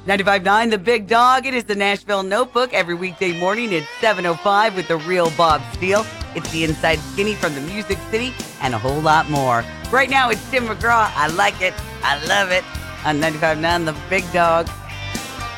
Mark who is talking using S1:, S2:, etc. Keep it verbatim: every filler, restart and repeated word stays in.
S1: ninety-five point nine The Big Dog. It is the Nashville Notebook every weekday morning at seven oh five with the real Bob Steele. It's the Inside Skinny from the Music City and a whole lot more. Right now it's Tim McGraw. I like it. I love it. On ninety-five point nine The Big Dog.